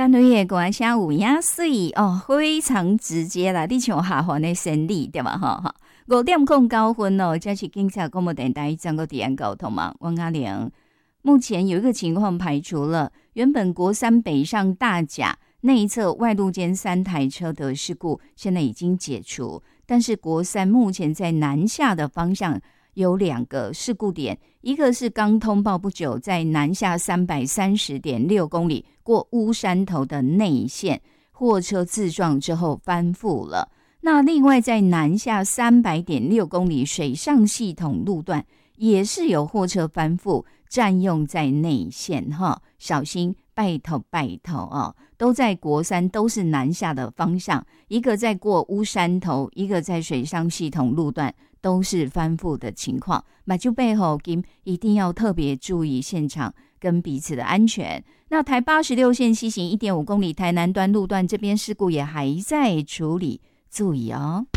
单位的歌声有影水哦，非常直接啦，你像下凡的生理对吧？哈5:09哦，这是警察广播电台整个地安交通嘛，王嘉玲。目前有一个情况排除了，原本国三北上大甲内一侧外路间3台车的事故，现在已经解除，但是国三目前在南下的方向有2个事故点，一个是刚通报不久，在南下330.6公里过乌山头的内线，货车自撞之后翻覆了。那另外在南下300.6公里水上系统路段，也是有货车翻覆，占用在内线哈，小心拜托哦，都在国三，都是南下的方向，一个在过乌山头，一个在水上系统路段，都是翻覆的情况。马就背后一定要特别注意现场跟彼此的安全。那台86线西行 1.5 公里台南端路段这边事故也还在处理，注意哦。